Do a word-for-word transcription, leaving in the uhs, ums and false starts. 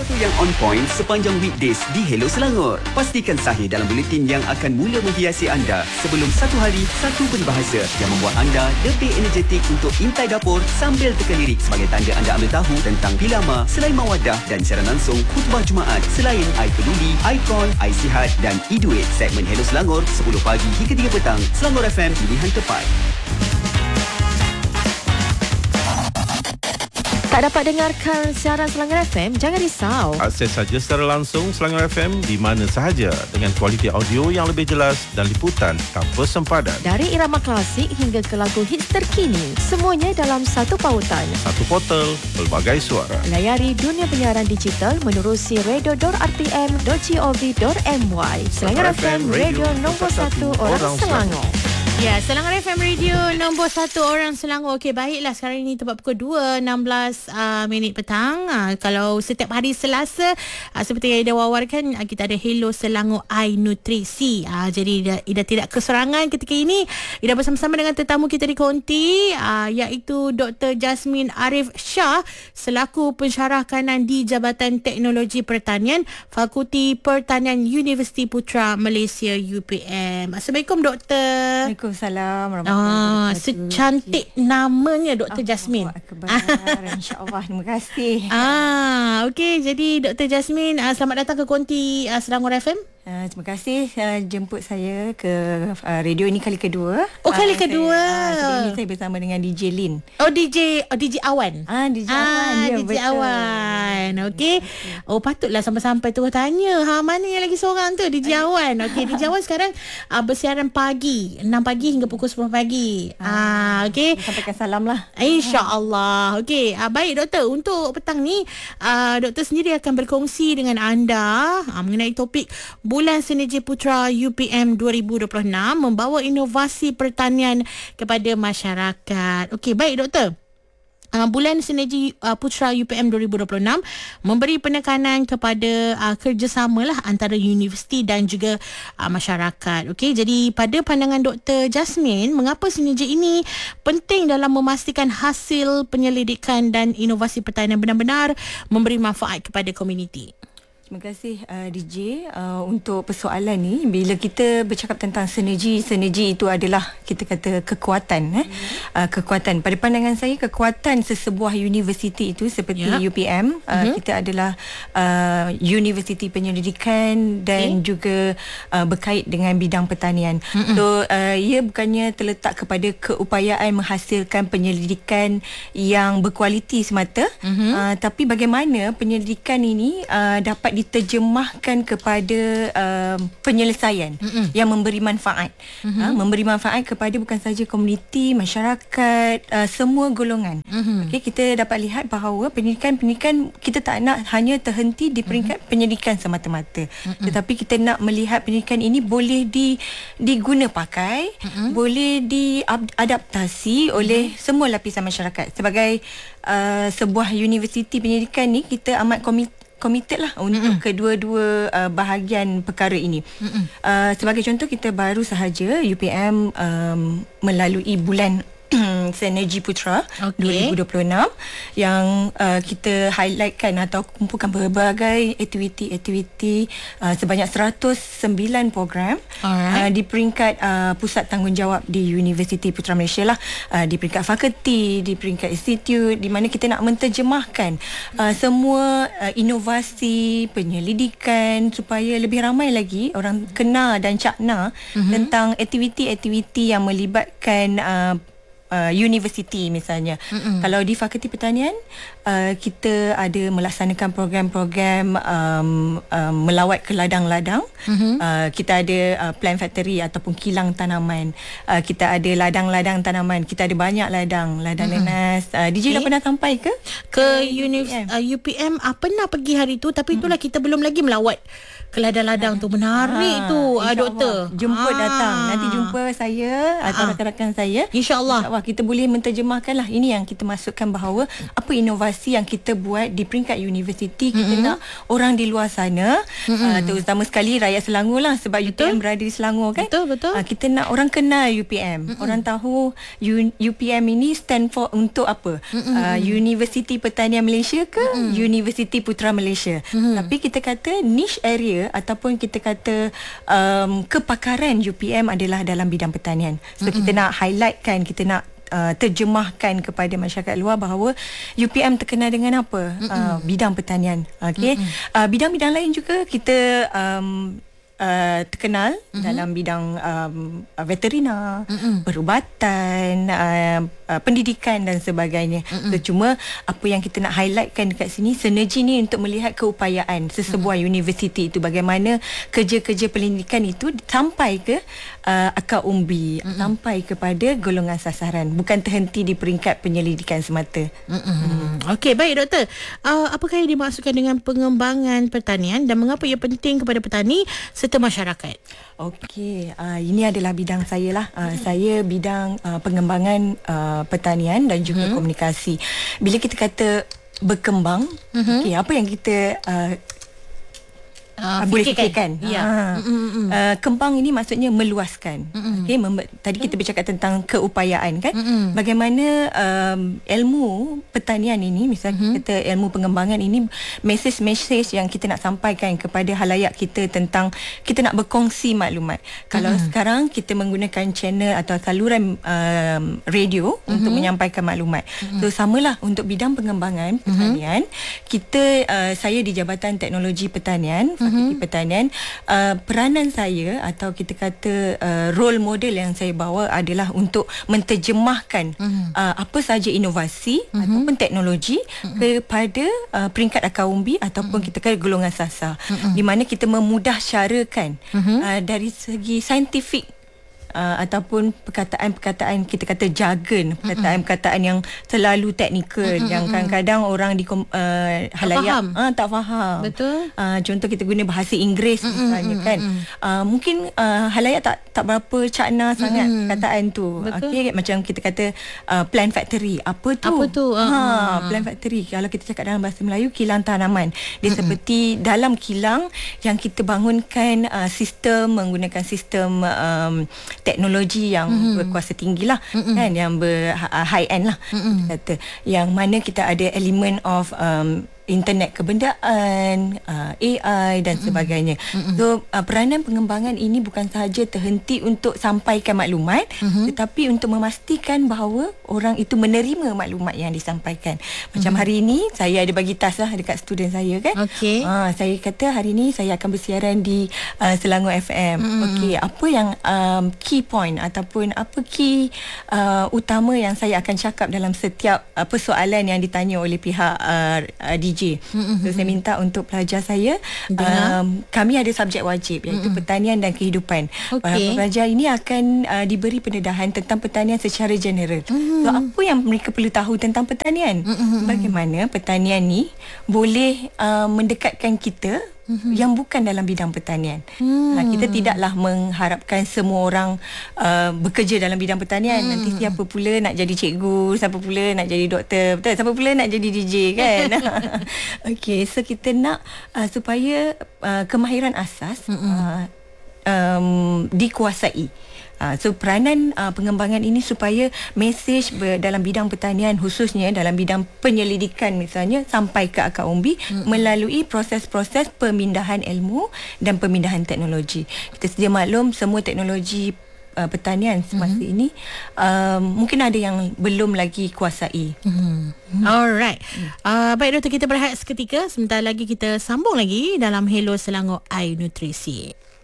Sesuatu yang on point sepanjang weekdays di Hello Selangor. Pastikan sahih dalam buletin yang akan mula menghiasi anda sebelum satu hari, satu peribahasa yang membuat anda lebih energetik untuk intai dapur sambil teka lirik sebagai tanda anda ambil tahu tentang Pilama, selain Mawadah dan siaran langsung khutbah Jumaat, selain I Peduli, I Call, I Sihat dan iDuit. Segmen Hello Selangor sepuluh pagi hingga tiga petang. Selangor F M, pilihan tepat. Tak dapat dengarkan siaran Selangor F M? Jangan risau. Akses saja secara langsung Selangor F M di mana sahaja dengan kualiti audio yang lebih jelas dan liputan tanpa sempadan. Dari irama klasik hingga ke lagu hits terkini, semuanya dalam satu pautan. Satu portal, pelbagai suara. Layari dunia penyiaran digital menerusi radio dot r t m dot gov dot m y. Selangor F M, radio nombor satu orang, orang Selangor. Ya, Selangor F M Radio nombor satu orang Selangor. Okey, baiklah, sekarang ini tepat pukul dua enam belas uh, minit petang. Uh, kalau setiap hari Selasa, uh, seperti yang Ida wawarkan, uh, kita ada Hello Selangor I Nutrisi. Uh, jadi Ida, Ida tidak keserangan ketika ini. Ida bersama-sama dengan tetamu kita di konti, uh, iaitu Doktor Jasmine Arif Shah selaku pensyarah kanan di Jabatan Teknologi Pertanian, Fakulti Pertanian Universiti Putra Malaysia U P M. Assalamualaikum, Doktor. Waalaikumsalam warahmatullahi Ah, wabarakatuh. secantik namanya Doktor Jasmine. Akbar. InsyaAllah. Terima kasih. Ah, okey. Jadi Doktor Jasmine, uh, selamat datang ke konti uh, Selangor F M. Uh, terima kasih uh, jemput saya ke uh, radio ini kali kedua. Oh, kali uh, kedua. Saya, uh, sebelum ini saya bersama dengan D J Lin. Oh, D J oh, D J Awan. Ah, D J Ah, Awan. Ya, D J betul. Awan. Okey. Oh, patutlah sampai-sampai terus tanya, ha, mana yang lagi seorang tu, D J Awan. Okey, D J Awan sekarang uh, bersiaran pagi, enam pagi hingga pukul sepuluh pagi. Ah, okey. Sampaikan salam lah. InsyaAllah. Okey, uh, baik Doktor. Untuk petang ni, uh, Doktor sendiri akan berkongsi dengan anda uh, mengenai topik Bulan Sinergi Putra U P M dua ribu dua puluh enam membawa inovasi pertanian kepada masyarakat. Okey, baik Doktor. Uh, Bulan Sinergi uh, Putra U P M dua ribu dua puluh enam memberi penekanan kepada uh, kerjasama lah antara universiti dan juga uh, masyarakat. Okey, jadi pada pandangan Doktor Jasmine, mengapa sinergi ini penting dalam memastikan hasil penyelidikan dan inovasi pertanian benar-benar memberi manfaat kepada komuniti? Terima kasih uh, D J uh, untuk persoalan ni. Bila kita bercakap tentang sinergi, sinergi itu adalah kita kata kekuatan. Eh? Mm-hmm. Uh, kekuatan. Pada pandangan saya, kekuatan sesebuah universiti itu seperti yeah. U P M. Uh, mm-hmm. Kita adalah uh, universiti penyelidikan dan okay. juga uh, berkait dengan bidang pertanian. Mm-hmm. So, uh, ia bukannya terletak kepada keupayaan menghasilkan penyelidikan yang berkualiti semata. Mm-hmm. Uh, tapi bagaimana penyelidikan ini uh, dapat diterjemahkan kepada uh, penyelesaian mm-hmm. yang memberi manfaat mm-hmm. uh, memberi manfaat kepada bukan sahaja komuniti, masyarakat, uh, semua golongan. Mm-hmm. Okay, kita dapat lihat bahawa pendidikan-pendidikan kita tak nak hanya terhenti di peringkat mm-hmm. pendidikan semata-mata, mm-hmm. tetapi kita nak melihat pendidikan ini boleh di diguna pakai, mm-hmm. boleh diadaptasi mm-hmm. oleh semua lapisan masyarakat. Sebagai uh, sebuah universiti pendidikan ni, kita amat komit committed lah untuk mm-hmm. kedua-dua uh, bahagian perkara ini. Mm-hmm. Uh, sebagai contoh, kita baru sahaja U P M um, melalui bulan Sinergi Putra okay. dua ribu dua puluh enam yang uh, kita highlightkan atau kumpulkan berbagai aktiviti-aktiviti uh, sebanyak seratus sembilan program uh, di peringkat uh, pusat tanggungjawab di Universiti Putra Malaysia lah, uh, di peringkat fakulti, di peringkat institut, di mana kita nak menterjemahkan uh, semua uh, inovasi penyelidikan supaya lebih ramai lagi orang kenal dan cakna mm-hmm. tentang aktiviti-aktiviti yang melibatkan uh, Uh, universiti misalnya. Mm-mm. Kalau di Fakulti Pertanian, uh, kita ada melaksanakan program-program um, um, melawat ke ladang-ladang. Mm-hmm. Uh, kita ada uh, plant factory ataupun kilang tanaman. Uh, kita ada ladang-ladang tanaman. Kita ada banyak ladang, ladang mm-hmm. nanas. Uh, D J okay. dah pernah sampai ke? Ke Univers- uh, U P M uh, pernah pergi hari tu, tapi itulah mm-hmm. kita belum lagi melawat ke ladang-ladang tu. Menarik ha, tu uh, Doktor. Jemput ha. datang. Nanti jumpa saya atau ha. rakan-rakan saya. InsyaAllah. bawah kita boleh menterjemahkan lah. Ini yang kita masukkan bahawa apa inovasi yang kita buat di peringkat universiti. Kita mm-hmm. nak orang di luar sana, mm-hmm. uh, terutama sekali rakyat Selangor lah, sebab betul. U P M berada di Selangor kan. Betul, betul. Uh, kita nak orang kenal U P M. Mm-hmm. Orang tahu U, U P M ini stand for untuk apa. Mm-hmm. Uh, Universiti Pertanian Malaysia ke mm-hmm. Universiti Putra Malaysia. Mm-hmm. Tapi kita kata niche area ataupun kita kata um, kepakaran U P M adalah dalam bidang pertanian. So mm-hmm. kita nak highlightkan, kita nak Uh, terjemahkan kepada masyarakat luar bahawa U P M terkenal dengan apa? Uh, bidang pertanian. Okey. Uh, bidang-bidang lain juga kita um, uh, terkenal mm-hmm. dalam bidang um, veterina, mm-hmm. perubatan, uh, uh, pendidikan dan sebagainya. Mm-hmm. So, cuma apa yang kita nak highlightkan dekat sini, sinergi ni untuk melihat keupayaan sesebuah mm-hmm. universiti itu, bagaimana kerja-kerja pendidikan itu sampai ke uh, akar umbi, mm-hmm. sampai kepada golongan sasaran, bukan terhenti di peringkat penyelidikan semata. Mm-hmm. Mm. Okey, baik doktor. Uh, apakah yang dimaksudkan dengan pengembangan pertanian dan mengapa ia penting kepada petani serta masyarakat? Okey, uh, ini adalah bidang saya lah. Uh, mm-hmm. Saya bidang uh, pengembangan uh, pertanian dan juga mm-hmm. komunikasi. Bila kita kata berkembang, mm-hmm. okey, apa yang kita uh, Uh, boleh fikirkan. Ya. Ha. Mm-hmm. Uh, kembang ini maksudnya meluaskan. Mm-hmm. Okay, mem- tadi kita bercakap tentang keupayaan kan. Mm-hmm. Bagaimana um, ilmu pertanian ini, misalnya mm-hmm. kita ilmu pengembangan ini, mesej-mesej yang kita nak sampaikan kepada halayak kita tentang kita nak berkongsi maklumat. Kalau mm-hmm. sekarang kita menggunakan channel atau saluran um, radio mm-hmm. untuk menyampaikan maklumat. Mm-hmm. So samalah untuk bidang pengembangan pertanian. Mm-hmm. Kita uh, saya di Jabatan Teknologi Pertanian, Fakulti mm-hmm. Pertanian, uh, peranan saya atau kita kata uh, role model yang saya bawa adalah untuk menterjemahkan mm-hmm. uh, apa sahaja inovasi mm-hmm. ataupun teknologi mm-hmm. kepada uh, peringkat akar umbi ataupun mm-hmm. kita kata golongan sasar, mm-hmm. di mana kita memudah syarakan mm-hmm. uh, dari segi saintifik. Uh, ataupun perkataan-perkataan kita kata jargon, perkataan-perkataan yang terlalu teknikal, mm-hmm. yang kadang-kadang orang di uh, halayak uh, tak faham. Betul. Uh, contoh kita guna bahasa Inggeris mm-hmm. misalnya kan. Uh, mungkin uh, halayak tak tak berapa cakna sangat mm-hmm. perkataan tu. Okey, macam kita kata uh, plant factory. Apa tu? Apa tu? Uh, ha, uh, plant factory. Kalau kita cakap dalam bahasa Melayu, kilang tanaman. Dia mm-hmm. seperti dalam kilang yang kita bangunkan uh, sistem menggunakan sistem um, teknologi yang mm-hmm. berkuasa tinggi lah, mm-hmm. kan, yang ber, uh, high end lah, mm-hmm. kata, yang mana kita ada elemen of um, internet kebendaan, uh, A I dan sebagainya. Mm-hmm. So uh, peranan pengembangan ini bukan sahaja terhenti untuk sampaikan maklumat, mm-hmm. tetapi untuk memastikan bahawa orang itu menerima maklumat yang disampaikan. Macam mm-hmm. hari ini saya ada bagi task lah dekat student saya kan. Okay. Uh, saya kata hari ini saya akan bersiaran di uh, Selangor F M. Mm-hmm. Okey, apa yang um, key point ataupun apa key uh, utama yang saya akan cakap dalam setiap uh, persoalan yang ditanya oleh pihak uh, uh, D J. Mm-hmm. So saya minta untuk pelajar saya, um, kami ada subjek wajib iaitu mm-hmm. pertanian dan kehidupan. Okay. Pelajar ini akan uh, diberi pendedahan tentang pertanian secara general. Mm-hmm. So apa yang mereka perlu tahu tentang pertanian? Mm-hmm. Bagaimana pertanian ni boleh uh, mendekatkan kita mm-hmm. yang bukan dalam bidang pertanian. Hmm. Ha, kita tidaklah mengharapkan semua orang uh, bekerja dalam bidang pertanian. Hmm. Nanti siapa pula nak jadi cikgu, siapa pula nak jadi doktor, betul? Siapa pula nak jadi D J kan? Okey, so kita nak uh, supaya uh, kemahiran asas hmm. uh, um, dikuasai. Uh, so peranan uh, pengembangan ini supaya mesej ber, dalam bidang pertanian, khususnya dalam bidang penyelidikan misalnya, sampai ke akar umbi mm-hmm. melalui proses-proses pemindahan ilmu dan pemindahan teknologi. Kita sedia maklum semua teknologi uh, pertanian semasa mm-hmm. ini uh, mungkin ada yang belum lagi kuasai. Mm-hmm. Alright. Uh, baik doktor, kita berehat seketika. Sebentar lagi kita sambung lagi dalam Hello Selangor I Nutrisi.